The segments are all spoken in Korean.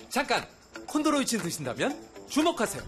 잠깐 콘드로이친 드신다면 주목하세요.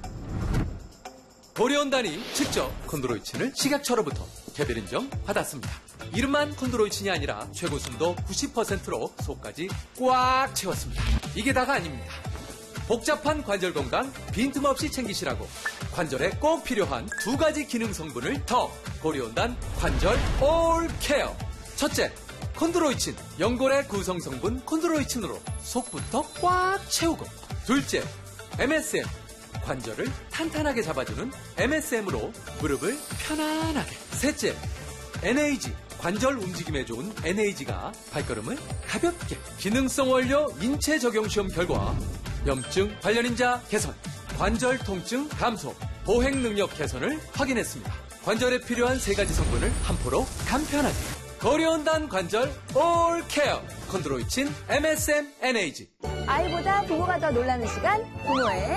고려온단이 직접 콘드로이친을 식약처로부터 개별 인정 받았습니다. 이름만 콘드로이친이 아니라 최고 순도 90%로 속까지 꽉 채웠습니다. 이게 다가 아닙니다. 복잡한 관절 건강 빈틈없이 챙기시라고 관절에 꼭 필요한 2가지 기능 성분을 더 고려온단 관절 올케어. 첫째, 콘드로이친, 연골의 구성 성분 콘드로이친으로 속부터 꽉 채우고, 둘째, MSM, 관절을 탄탄하게 잡아주는 MSM으로 무릎을 편안하게, 셋째, NAG, 관절 움직임에 좋은 NAG가 발걸음을 가볍게, 기능성 원료 인체 적용 시험 결과 염증 관련인자 개선, 관절 통증 감소, 보행 능력 개선을 확인했습니다. 관절에 필요한 3가지 성분을 한 포로 간편하게. 고려온단 관절 올케어 콘드로이친 MSM NAG. 아이보다 부모가 더 놀라는 시간, 부모의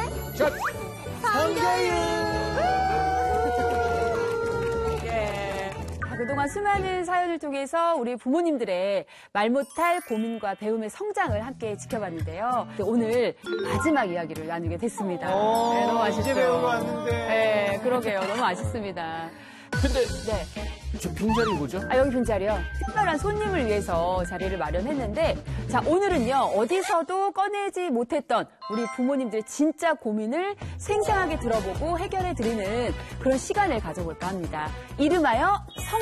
성교육. 그동안 수많은 사연을 통해서 우리 부모님들의 말 못할 고민과 배움의 성장을 함께 지켜봤는데요. 오늘 마지막 이야기를 나누게 됐습니다. 네, 너무 아쉽죠. 이제 배우러 왔는데. 네, 그러게요. 너무 아쉽습니다. 근데 네. 저 빈자리 뭐죠? 여기 빈자리요. 특별한 손님을 위해서 자리를 마련했는데, 자, 오늘은요, 어디서도 꺼내지 못했던 우리 부모님들의 진짜 고민을 생생하게 들어보고 해결해 드리는 그런 시간을 가져볼까 합니다. 이름하여